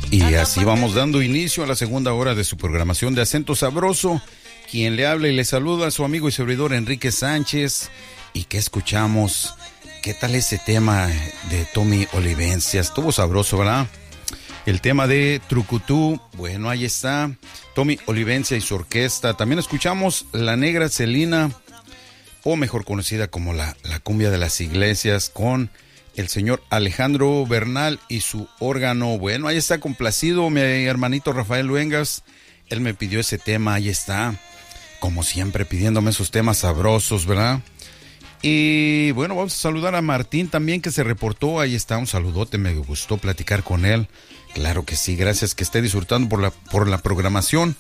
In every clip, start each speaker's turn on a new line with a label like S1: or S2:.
S1: Y así vamos dando inicio a la segunda hora de su programación de Acento Sabroso. Quien le habla y le saluda a su amigo y servidor Enrique Sánchez. ¿Y qué escuchamos? ¿Qué tal ese tema de Tommy Olivencia? Estuvo sabroso, ¿verdad? El tema de Trucutú, bueno, ahí está. Tommy Olivencia y su orquesta. También escuchamos La Negra Celina, o mejor conocida como la cumbia de las iglesias, con el señor Alejandro Bernal y su órgano. Bueno, ahí está complacido mi hermanito Rafael Luengas. Él me pidió ese tema, ahí está. Como siempre, pidiéndome esos temas sabrosos, ¿verdad? Y bueno, vamos a saludar a Martín también, que se reportó. Ahí está, un saludote, me gustó platicar con él. Claro que sí, gracias, que esté disfrutando por la programación.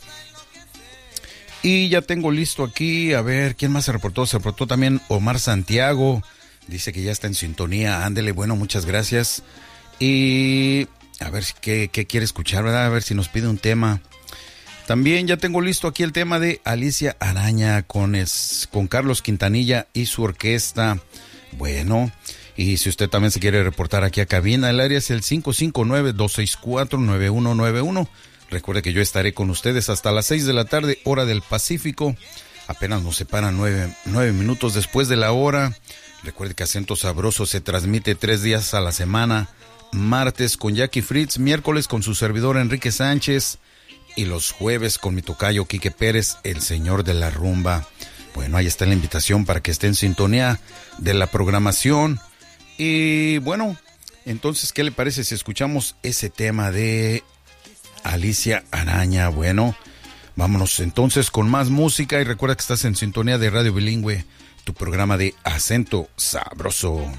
S1: Y ya tengo listo aquí, a ver, ¿quién más se reportó? Se reportó también Omar Santiago. Dice que ya está en sintonía. Ándele, bueno, muchas gracias. Y a ver qué quiere escuchar, ¿verdad? A ver si nos pide un tema. También ya tengo listo aquí el tema de Alicia Araña con Carlos Quintanilla y su orquesta. Bueno, y si usted también se quiere reportar aquí a cabina, el área es el 559-264-9191. Recuerde que yo estaré con ustedes hasta las 6 de la tarde, hora del Pacífico. Apenas nos separan 9 minutos después de la hora. Recuerde que Acento Sabroso se transmite 3 días a la semana. Martes con Jackie Fritz, miércoles con su servidor Enrique Sánchez y los jueves con mi tocayo Quique Pérez, el señor de la rumba. Bueno, ahí está la invitación para que esté en sintonía de la programación. Y bueno, entonces, ¿qué le parece si escuchamos ese tema de Alicia Araña? Bueno, vámonos entonces con más música y recuerda que estás en sintonía de Radio Bilingüe, tu programa de Acento Sabroso.